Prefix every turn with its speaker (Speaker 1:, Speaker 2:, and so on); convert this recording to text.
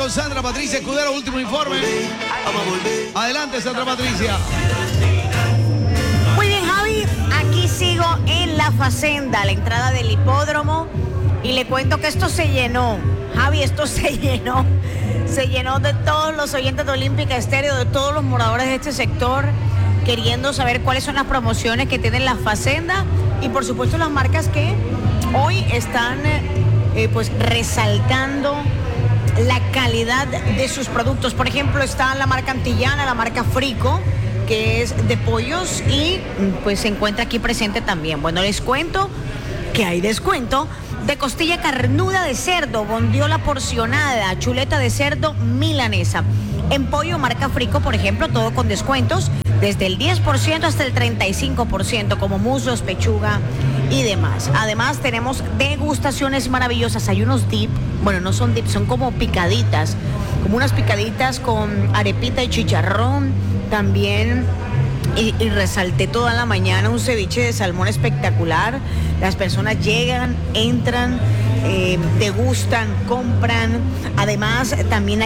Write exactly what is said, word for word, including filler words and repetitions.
Speaker 1: con Sandra Patricia Escudero, último informe. Adelante, Sandra Patricia.
Speaker 2: Muy bien, Javi, aquí sigo en la Facenda, a la entrada del hipódromo, y le cuento que esto se llenó. Javi, esto se llenó. Se llenó de todos los oyentes de Olímpica Estéreo, de todos los moradores de este sector, queriendo saber cuáles son las promociones que tiene la Facenda y por supuesto las marcas que hoy están eh, pues resaltando la calidad de sus productos. Por ejemplo, está la marca Antillana, la marca Frico, que es de pollos y pues se encuentra aquí presente también. Bueno, les cuento que hay descuento de costilla carnuda de cerdo, bondiola porcionada, chuleta de cerdo milanesa. En pollo marca Frico, por ejemplo, todo con descuentos desde el diez por ciento hasta el treinta y cinco por ciento, como muslos, pechuga y demás. Además, tenemos degustaciones maravillosas. Hay unos dip, bueno, no son dip, son como picaditas, como unas picaditas con arepita y chicharrón. También, y, y resalté toda la mañana un ceviche de salmón espectacular. Las personas llegan, entran, eh, degustan, compran. Además, también hay